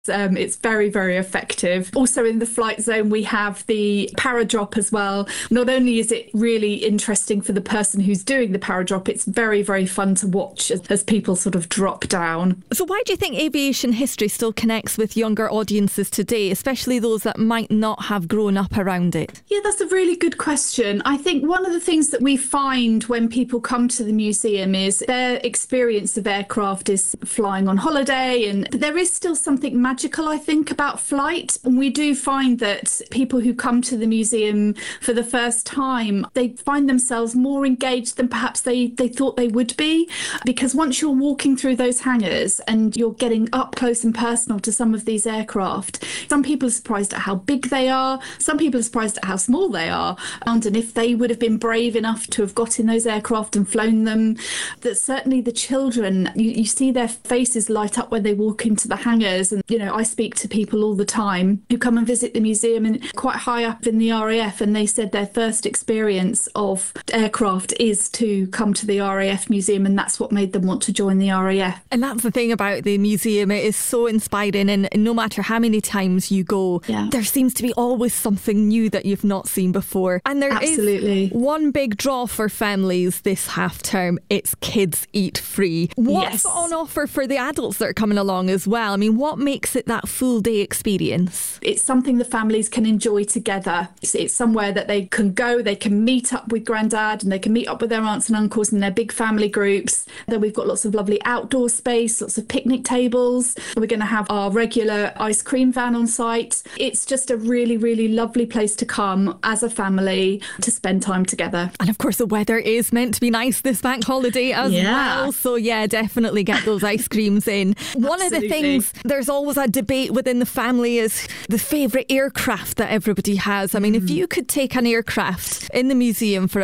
It's very, very effective. Also in the flight zone, we have the paradrop as well. Not only is it really interesting for the person who's doing the paradrop, it's very, very fun to watch as people sort of drop down. So why do you think aviation history still connects with younger audiences today, especially those that might not have grown up around it? Yeah, that's a really good question. I think one of the things that we find when people come to the museum is their experience of aircraft is flying on holiday, and there is still something magical, I think, about flight. And we do find that people who come to the museum for the first time, they find themselves more engaged than perhaps they thought they would be. Because once you're walking through those hangars and you're getting up close and personal to some of these aircraft, some people are surprised at how big they are. Some people are surprised at how small they are. And if they would have been brave enough to have got in those aircraft and flown them, that certainly the children, you see their faces light up when they walk into the hangars. And, I speak to people all the time who come and visit the museum and quite high up in the RAF, and they said their first experience of aircraft is to come to the RAF museum, and that's what made them want to join the RAF. And that's the thing about the museum, it is so inspiring, and no matter how many times you go, there seems to be always something new that you've not seen before. And there is one big draw for families this half term, it's Kids Eat Free. What's on offer for the adults that are coming along as well? I mean, what makes it that full day experience? It's something the families can enjoy together. It's somewhere that they can go, they can meet up with granddad, and they can meet up with their aunts and uncles and their big family groups. Then we've got lots of lovely outdoor space, lots of picnic tables. We're going to have our regular ice cream van on site. It's just a really, really lovely place to come as a family to spend time together. And of course the weather is meant to be nice this bank holiday as well. So definitely get those ice creams in. One of the things, there's always a debate within the family is the favourite aircraft that everybody has. I mean, if you could take an aircraft in the museum for a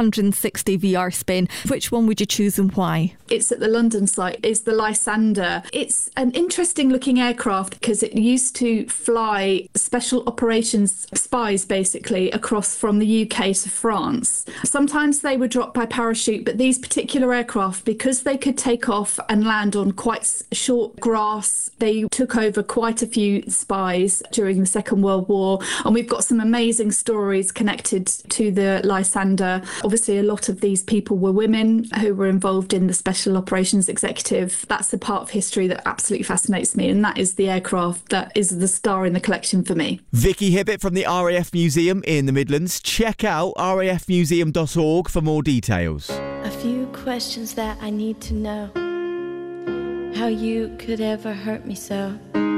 360 VR spin, which one would you choose and why? It's at the London site. It's the Lysander. It's an interesting looking aircraft because it used to fly special operations spies basically across from the UK to France. Sometimes they were dropped by parachute, but these particular aircraft, because they could take off and land on quite short grass, they took over quite a few spies during the Second World War. And we've got some amazing stories connected to the Lysander. Obviously, a lot of these people were women who were involved in the Special Operations Executive. That's the part of history that absolutely fascinates me. And that is the aircraft that is the star in the collection for me. Vicky Hibbett from the RAF Museum in the Midlands. Check out rafmuseum.org for more details. A few questions that I need to know. How you could ever hurt me so.